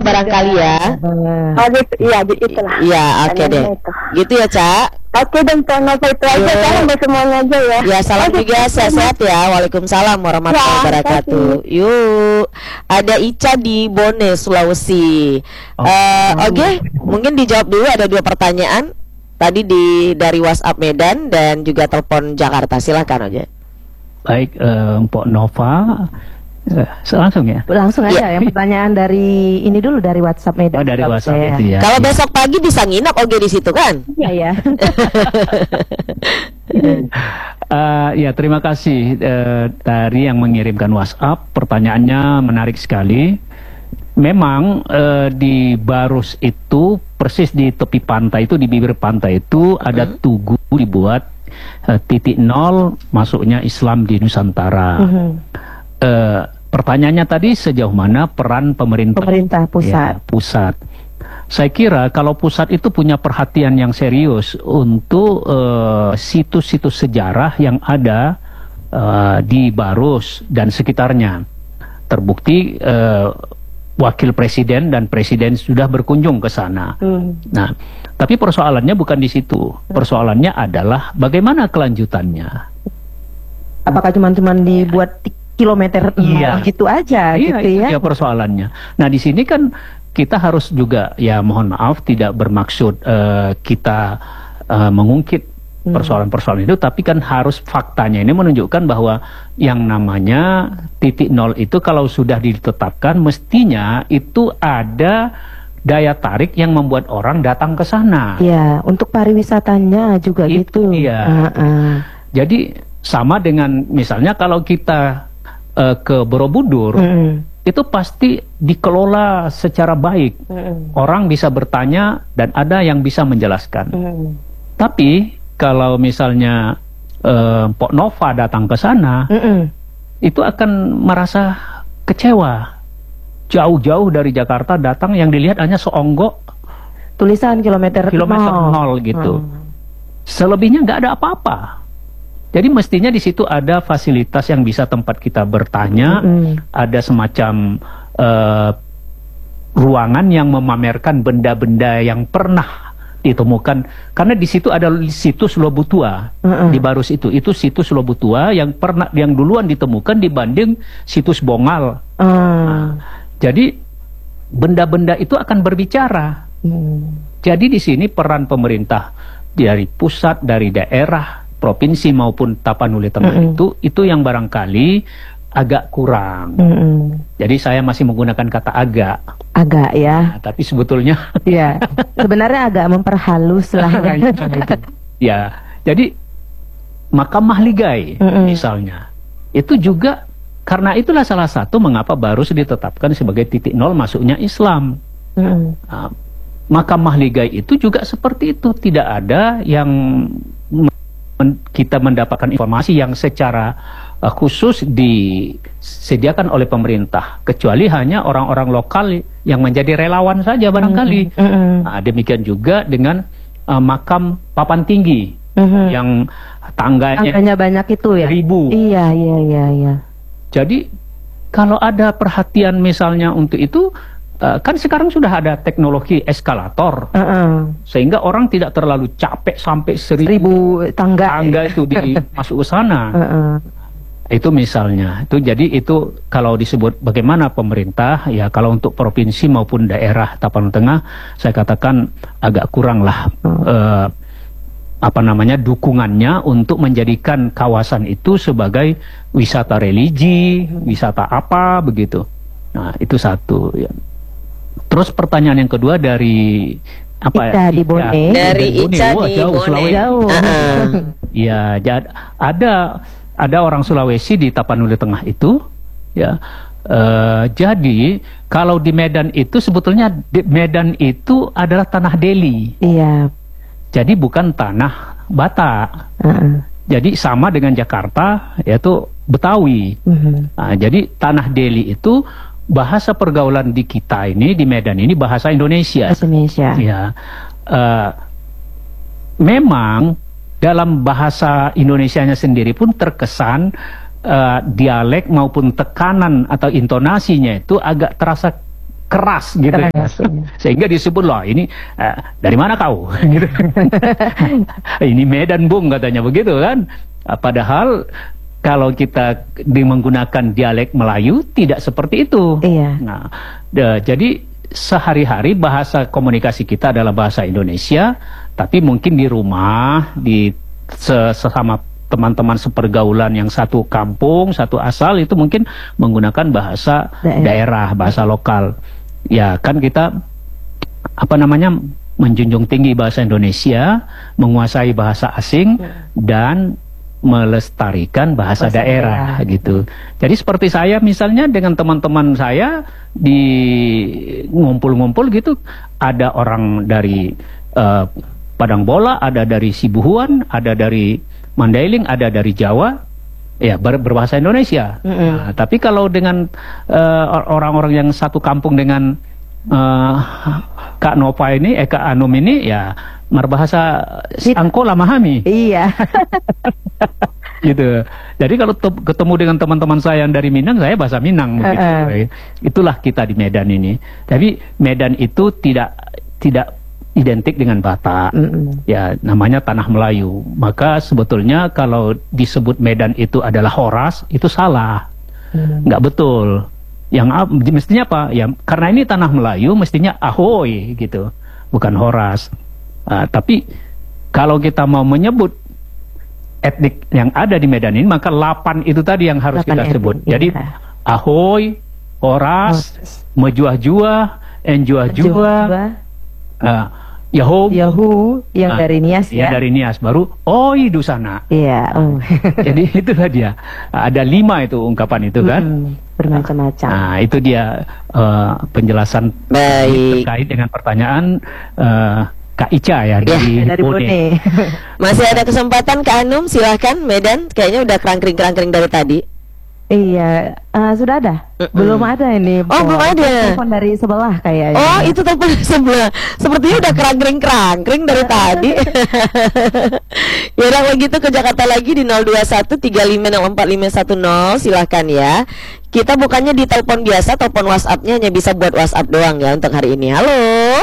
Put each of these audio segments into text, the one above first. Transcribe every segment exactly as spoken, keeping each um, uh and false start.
barangkali ya. Oh gitu, iya itulah. Iya, oke okay deh. Itu. Gitu ya, Cak. Oke dan Nova itu aja, yeah. Salam buat semuanya aja ya. Ya, salam oh, juga sehat-sehat ya. Waalaikumsalam warahmatullahi wabarakatuh. Ya, yuk, ada Ica di Bone, Sulawesi. Oh. Uh, Oke, okay. Mungkin dijawab dulu, ada dua pertanyaan. Tadi di dari WhatsApp Medan dan juga telepon Jakarta. Silakan aja. Baik, uh, Mpok Nova. Uh, langsung ya? Langsung aja ya. Yang pertanyaan dari ini dulu dari WhatsApp Medan. Oh, dari WhatsApp ya. itu ya. Kalau ya. Besok pagi bisa nginap oke di situ kan? Iya ya. uh, ya terima kasih uh, dari yang mengirimkan WhatsApp. Pertanyaannya menarik sekali. Memang uh, di Barus itu persis di tepi pantai itu, di bibir pantai itu ada hmm. tugu dibuat uh, titik nol masuknya Islam di Nusantara. Hmm. Uh, Pertanyaannya tadi sejauh mana peran pemerintah, pemerintah pusat. Ya, pusat. Saya kira kalau pusat itu punya perhatian yang serius untuk situs-situs uh, sejarah yang ada uh, di Barus dan sekitarnya. Terbukti uh, wakil presiden dan presiden sudah berkunjung ke sana. Hmm. Nah, tapi persoalannya bukan di situ. Persoalannya adalah bagaimana kelanjutannya. Apakah cuma-cuma dibuat kilometer iya. gitu aja iya, gitu ya. Iya, persoalannya. Nah, di sini kan kita harus juga ya mohon maaf tidak bermaksud uh, kita uh, mengungkit persoalan-persoalan itu, tapi kan harus faktanya ini menunjukkan bahwa yang namanya titik nol itu kalau sudah ditetapkan mestinya itu ada daya tarik yang membuat orang datang ke sana. Iya, untuk pariwisatanya juga itu gitu. Iya. Uh -uh. Jadi sama dengan misalnya kalau kita Uh, ke Borobudur, mm. itu pasti dikelola secara baik. Mm. Orang bisa bertanya dan ada yang bisa menjelaskan. Mm. Tapi kalau misalnya uh, Pok Nova datang ke sana, mm. itu akan merasa kecewa. Jauh-jauh dari Jakarta datang, yang dilihat hanya seonggok tulisan kilometer kilometer nol gitu. Mm. Selebihnya nggak ada apa-apa. Jadi mestinya di situ ada fasilitas yang bisa tempat kita bertanya, mm-hmm. ada semacam uh, ruangan yang memamerkan benda-benda yang pernah ditemukan. Karena di situ ada situs Lobutua mm-hmm. di Barus itu, itu situs Lobutua yang pernah yang duluan ditemukan dibanding situs Bongal. Mm. Nah, jadi benda-benda itu akan berbicara. Mm. Jadi di sini peran pemerintah dari pusat, dari daerah, provinsi maupun Tapanuli Tengah mm -hmm. itu itu yang barangkali agak kurang. Mm -hmm. Jadi saya masih menggunakan kata agak. Agak ya. Nah, tapi sebetulnya ya sebenarnya agak memperhalus lah. Ya, jadi Makam Mahligai mm -hmm. misalnya itu juga karena itulah salah satu mengapa baru ditetapkan sebagai titik nol masuknya Islam. Mm -hmm. Nah, Makam Mahligai itu juga seperti itu, tidak ada yang kita mendapatkan informasi yang secara uh, khusus disediakan oleh pemerintah, kecuali hanya orang-orang lokal yang menjadi relawan saja barangkali. Mm-hmm. Nah, demikian juga dengan uh, makam Papan Tinggi mm-hmm. yang tangganya, tangganya banyak itu ya. Ribu. Iya iya iya. iya. Jadi kalau ada perhatian misalnya untuk itu. Uh, kan sekarang sudah ada teknologi eskalator, uh -uh. sehingga orang tidak terlalu capek sampai seribu, seribu tangga, tangga itu di masuk ke sana. Uh -uh. Itu misalnya, itu jadi itu kalau disebut bagaimana pemerintah, ya kalau untuk provinsi maupun daerah Tapanuli Tengah, saya katakan agak kurang lah uh. Uh, apa namanya dukungannya untuk menjadikan kawasan itu sebagai wisata religi, wisata apa begitu. Nah itu satu. Ya. Terus pertanyaan yang kedua dari apa Ica ya? Di Bone. Dari Ica Wah, di jauh, Bone. Sulawesi. Jauh. Ya, ada ada orang Sulawesi di Tapanuli Tengah itu, ya. Uh, jadi kalau di Medan itu sebetulnya di Medan itu adalah tanah Deli. Iya. Jadi bukan tanah Batak. Uh -uh. Jadi sama dengan Jakarta, yaitu Betawi. Uh -huh. Nah, jadi tanah Deli itu bahasa pergaulan di kita ini, di Medan ini bahasa Indonesia. Bahasa Indonesia. Ya, uh, memang dalam bahasa Indonesianya sendiri pun terkesan uh, dialek maupun tekanan atau intonasinya itu agak terasa keras gitu. Ya. masuknya. Sehingga disebut loh ini uh, dari mana kau? Gitu. Ini Medan Bung katanya begitu kan. Uh, padahal kalau kita di menggunakan dialek Melayu tidak seperti itu. Iya. Nah, de, jadi sehari-hari bahasa komunikasi kita adalah bahasa Indonesia, tapi mungkin di rumah di se- sesama teman-teman sepergaulan yang satu kampung, satu asal itu mungkin menggunakan bahasa Daerah. daerah, bahasa lokal. Ya, kan kita apa namanya menjunjung tinggi bahasa Indonesia, menguasai bahasa asing dan melestarikan bahasa, Bahasa daerah, daerah. gitu. Jadi seperti saya misalnya dengan teman-teman saya di ngumpul-ngumpul gitu, ada orang dari eh, Padang Bola, ada dari Sibuhuan, ada dari Mandailing, ada dari Jawa, ya ber- berbahasa Indonesia. Mm-mm. Nah, tapi kalau dengan eh, or- orang-orang yang satu kampung dengan eh, Kak Nova ini, eh Kak Anum ini, ya berbahasa Angkola Mahami. Iya. Gitu. Jadi kalau te- ketemu dengan teman-teman saya yang dari Minang, saya bahasa Minang begitu. Uh-uh. Itulah kita di Medan ini. Tapi Medan itu tidak tidak identik dengan Batak. Mm-mm. Ya, namanya tanah Melayu. Maka sebetulnya kalau disebut Medan itu adalah Horas, itu salah. Mm. Nggak betul. Yang ap- mestinya apa? Ya, karena ini tanah Melayu mestinya Ahoy gitu, bukan Horas. Ah, tapi kalau kita mau menyebut etnik yang ada di Medan ini, maka lapan itu tadi yang harus Lapan kita etnik, sebut. iya. Jadi Ahoy, Horas, Mejuah-Juah, Enjuah-Juah, uh, Yahoo, Yahu yang ah, dari Nias ya ya. dari Nias, baru Oi Dusana. Iya. Oh. Jadi itulah dia. Ada lima itu ungkapan itu kan. Mm-mm. Bermacam-macam. Nah itu dia uh, penjelasan Baik. terkait dengan pertanyaan uh, Kak Ica ya, dari, Dari Bone. Bone. Masih ada kesempatan Kak Anum, silahkan. Medan kayaknya udah kerangkring-kerangkring dari tadi. Iya, eh, sudah ada? Mm-mm. Belum ada ini. Oh, belum Bo. ada. Telepon dari sebelah kayaknya. Oh, itu telepon sebelah. Sepertinya udah kerangkring-kerangkring dari tadi. Ya udah kalau gitu ke Jakarta lagi di nol dua satu tiga lima nol empat lima satu nol, silahkan ya. Kita bukannya di telepon biasa, telepon WhatsApp-nya hanya bisa buat WhatsApp doang ya untuk hari ini. Halo.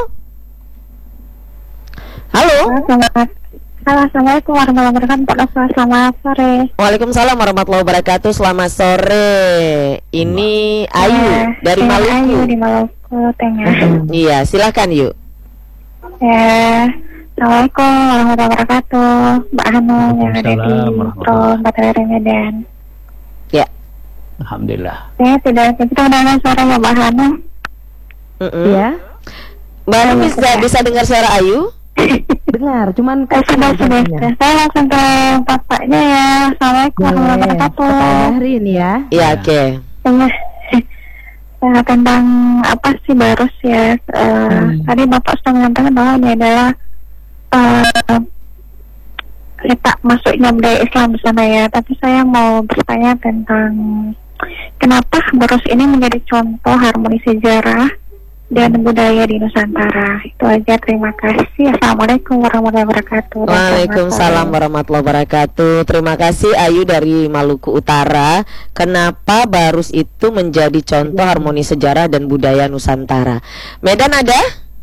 Halo. Selamat. Halo, Assalamualaikum warahmatullahi wabarakatuh. Selamat sore. Waalaikumsalam warahmatullahi wabarakatuh. Selamat sore. Ini Ayu dari Saya Maluku. Ayu di Maluku Tengah. Iya, silahkan yuk. Ya, Assalamualaikum warahmatullahi wabarakatuh. Mbak Hanum yang ada di Waalaikumsalam Pro warahmatullahi Baterai Medan. Ya. Alhamdulillah. Saya tidak kita mendengar suaranya Mbak Hanum. Mm-mm. Iya, Mbak Anum bisa bisa dengar suara Ayu? dengar. Cuman Eh, sudah, sudah, suaranya. sudah. Saya langsung ke bapaknya ya. Assalamualaikum warahmatullahi Boleh. wabarakatuh. Pak Hari ini ya. Iya, oke. Tengah. Eh, tentang apa sih Barus ya? Eh, Hmm. Tadi Bapak sudah mengatakan bahwa ini adalah eh, letak masuknya budaya Islam di sana ya. Tapi saya mau bertanya tentang kenapa Barus ini menjadi contoh harmoni sejarah dan budaya di Nusantara. Itu aja, terima kasih. Assalamualaikum warahmatullahi wabarakatuh. Waalaikumsalam warahmatullahi wabarakatuh. Terima kasih Ayu dari Maluku Utara. Kenapa Barus itu menjadi contoh harmoni sejarah dan budaya Nusantara? Medan ada?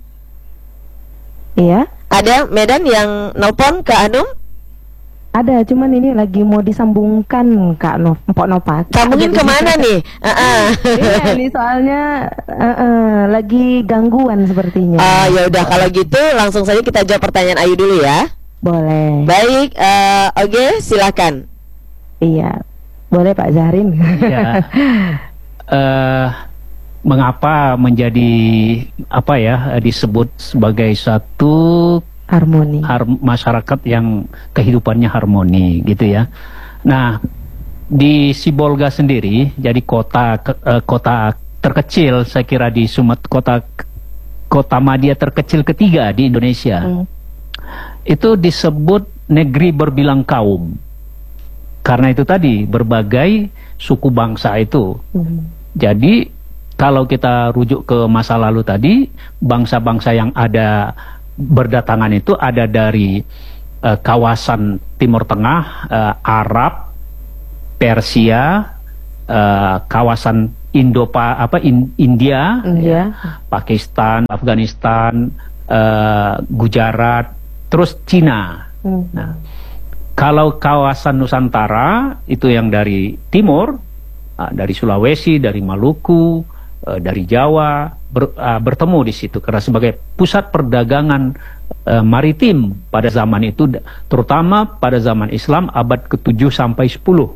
Iya, Ada Medan yang nelpon ke Anum? ada. Cuman ini lagi mau disambungkan Kak Nov, Mpok Nova. Sambungin Jadi- kemana nih? Ah, ah. Iya, ini soalnya eh, eh, lagi gangguan sepertinya. Ah, ya udah kalau gitu langsung saja kita jawab pertanyaan Ayu dulu ya. Boleh. Baik, eh, oke silakan. Iya, boleh Pak Zahrin. Ya. Eh, mengapa menjadi apa ya disebut sebagai satu Harmoni. har- masyarakat yang kehidupannya harmoni gitu ya. Nah, di Sibolga sendiri jadi kota ke- eh, kota terkecil saya kira di Sumatera, kota kota madya terkecil ketiga di Indonesia. Hmm. Itu disebut negeri berbilang kaum. Karena itu tadi berbagai suku bangsa itu. Hmm. Jadi kalau kita rujuk ke masa lalu tadi, bangsa-bangsa yang ada berdatangan itu ada dari eh, kawasan Timur Tengah, eh, Arab, Persia, eh, kawasan Indo apa in, India, India. ya, Pakistan, Afghanistan, uh, Gujarat, terus Cina. Hmm. Nah, kalau kawasan Nusantara itu yang dari timur, uh, dari Sulawesi, dari Maluku, uh, dari Jawa, ber, uh, bertemu di situ karena sebagai pusat perdagangan uh, maritim pada zaman itu, terutama pada zaman Islam abad ketujuh sampai sepuluh.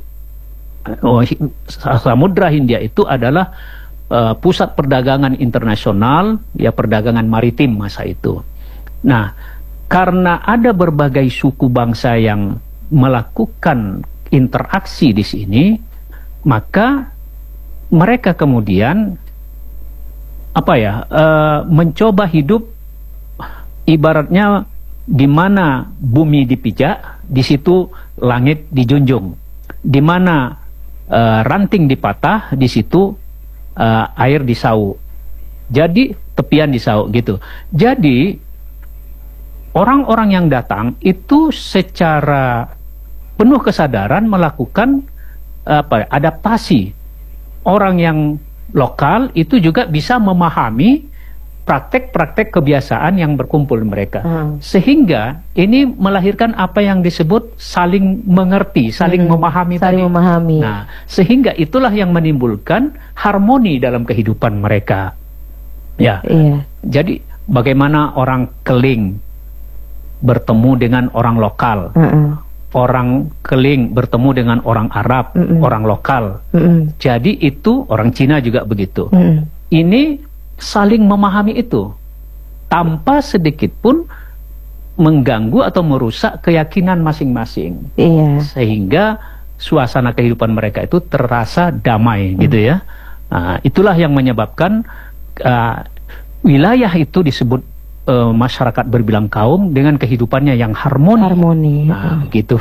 Oh, Samudra Hindia itu adalah uh, pusat perdagangan internasional, ya, perdagangan maritim masa itu. Nah, karena ada berbagai suku bangsa yang melakukan interaksi di sini, maka mereka kemudian apa ya uh, mencoba hidup ibaratnya di mana bumi dipijak, di situ langit dijunjung, di mana Uh, ranting dipatah, di situ uh, air disau. Jadi tepian disau gitu. Jadi orang-orang yang datang itu secara penuh kesadaran melakukan uh, apa adaptasi. Orang yang lokal itu juga bisa memahami praktek-praktek kebiasaan yang berkumpul mereka. Hmm. Sehingga ini melahirkan apa yang disebut saling mengerti, saling hmm. memahami. Saling tadi. memahami. Nah, sehingga itulah yang menimbulkan harmoni dalam kehidupan mereka. Ya. Iya. Jadi bagaimana orang Keling bertemu dengan orang lokal. Hmm. Orang Keling bertemu dengan orang Arab, hmm. orang lokal. Hmm. Jadi itu orang Cina juga begitu. Hmm. Ini saling memahami itu tanpa sedikit pun mengganggu atau merusak keyakinan masing-masing. Iya. Sehingga suasana kehidupan mereka itu terasa damai, hmm. gitu ya. Nah, itulah yang menyebabkan uh, wilayah itu disebut uh, masyarakat berbilang kaum dengan kehidupannya yang harmoni. Harmoni. Nah, gitu.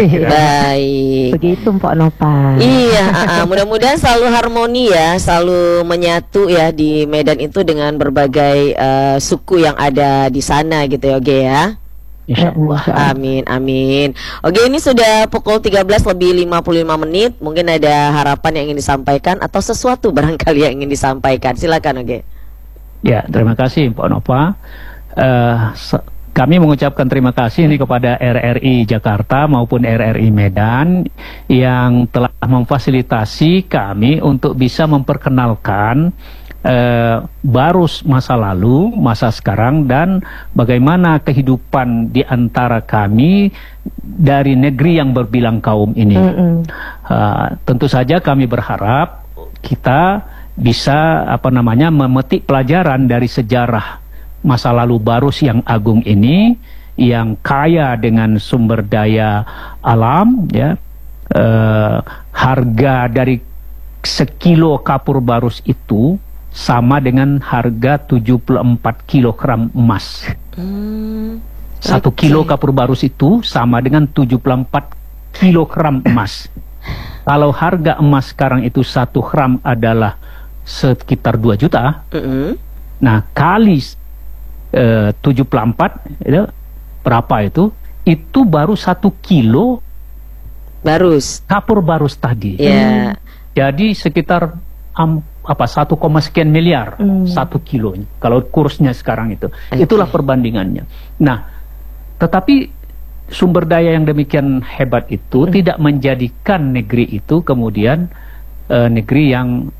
Baik. Begitu Mpok Nova. Iya, uh, uh, mudah-mudahan selalu harmoni ya, selalu menyatu ya di Medan itu dengan berbagai uh, suku yang ada di sana gitu ya, Oge ya. Insya Allah. Amin, amin. Oke, ini sudah pukul tiga belas lebih lima puluh lima menit. Mungkin ada harapan yang ingin disampaikan atau sesuatu barangkali yang ingin disampaikan. Silakan, Oke. Ya, terima kasih Pak Nova. Uh, kami mengucapkan terima kasih ini kepada R R I Jakarta maupun R R I Medan yang telah memfasilitasi kami untuk bisa memperkenalkan Uh, barus masa lalu, masa sekarang, dan bagaimana kehidupan di antara kami dari negeri yang berbilang kaum ini. Mm-hmm. uh, tentu saja kami berharap kita bisa apa namanya memetik pelajaran dari sejarah masa lalu barus yang agung ini, yang kaya dengan sumber daya alam, ya. Uh, harga dari sekilo kapur barus itu sama dengan harga tujuh puluh empat kilogram emas. Hmm, Satu okay. kilo kapur barus itu sama dengan tujuh puluh empat kilogram emas. Kalau harga emas sekarang itu satu gram adalah sekitar dua juta. Mm-hmm. Nah, kali uh, tujuh puluh empat itu berapa itu? Itu baru satu kilo barus. Kapur barus tadi. Yeah. Hmm. Jadi sekitar um, apa satu koma sekian miliar hmm. satu kilo kalau kursnya sekarang itu. Okay. Itulah perbandingannya. Nah, tetapi sumber daya yang demikian hebat itu hmm. tidak menjadikan negeri itu kemudian uh, negeri yang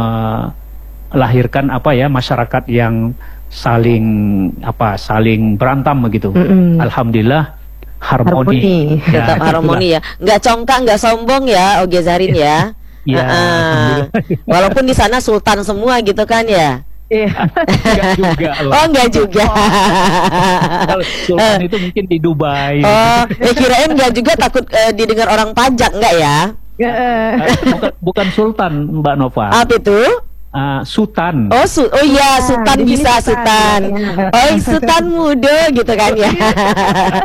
melahirkan apa ya masyarakat yang saling apa saling berantem begitu. Hmm. Alhamdulillah harmoni. harmoni. Ya, tetap harmoni ya. Nggak congkak, nggak sombong ya, Oge Zarin ya. Ya, uh-uh. Walaupun di sana sultan semua gitu kan ya. Iya. Enggak juga loh. Oh, enggak juga. Kalau sultan itu mungkin di Dubai. Oh, ya kirain enggak juga takut uh, didengar orang pajak enggak ya? bukan, bukan sultan, Mbak Nova. Apa itu? Uh, Sultan. Oh, su oh iya, Sultan nah, bisa Sultan. Oh, Sultan muda gitu kan ya.